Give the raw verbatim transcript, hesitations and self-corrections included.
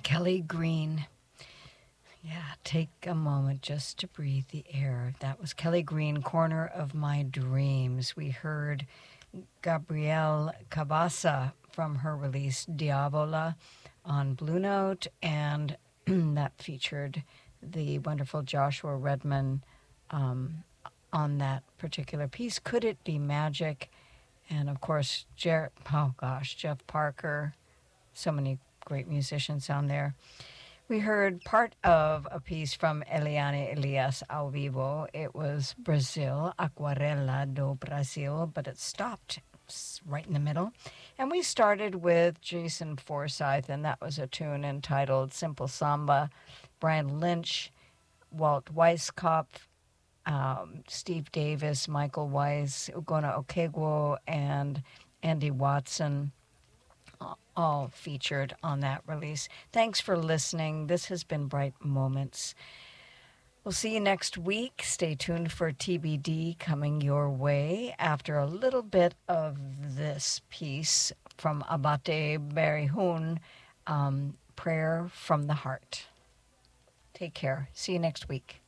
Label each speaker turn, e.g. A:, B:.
A: Kelly Green. Yeah, take a moment just to breathe the air. That was Kelly Green, Corner of My Dreams. We heard Gabrielle Cabasa from her release Diavola on Blue Note, and that featured the wonderful Joshua Redman um, on that particular piece. Could It Be Magic? And of course, Jer- oh gosh, Jeff Parker. So many great musicians on there. We heard part of a piece from Eliane Elias ao vivo. It was Brazil, Aquarela do Brasil, but it stopped right in the middle. And we started with Jason Forsyth, and that was a tune entitled Simple Samba. Brian Lynch, Walt Weiskopf, um, Steve Davis, Michael Weiss, Ugona Okegwo, and Andy Watson, all featured on that release. Thanks for listening. This has been Bright Moments. We'll see you next week. Stay tuned for T B D coming your way after a little bit of this piece from Abate Berihun, um, Prayer from the Heart. Take care. See you next week.